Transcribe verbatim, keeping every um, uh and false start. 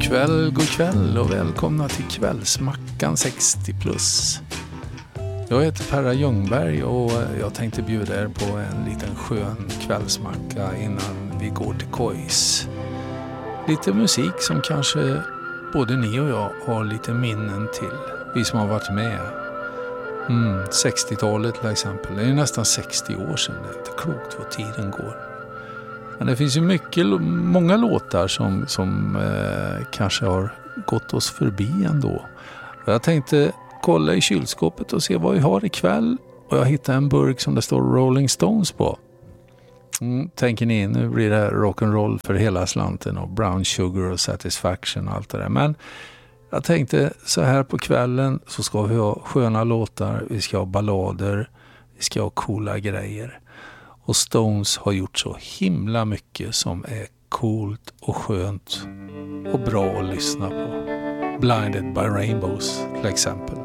kväll, god kväll och välkomna till Kvällsmackan sextio plus. Jag heter Perra Ljungberg och jag tänkte bjuda er på en liten skön kvällsmacka innan vi går till kojs. Lite musik som kanske både ni och jag har lite minnen till, vi som har varit med. Mm, sextiotalet till exempel, det är nästan sextio år sedan, det är inte klokt vad tiden går. Men det finns ju mycket, många låtar som, som eh, kanske har gått oss förbi ändå. Och jag tänkte kolla i kylskåpet och se vad vi har ikväll. Och jag hittade en burk som det står Rolling Stones på. Mm, tänker ni, nu blir det rock'n'roll för hela slanten och Brown Sugar och Satisfaction och allt det där. Men jag tänkte så här på kvällen så ska vi ha sköna låtar, vi ska ha ballader, vi ska ha coola grejer. Och Stones har gjort så himla mycket som är coolt och skönt och bra att lyssna på. Blinded by Rainbows till exempel.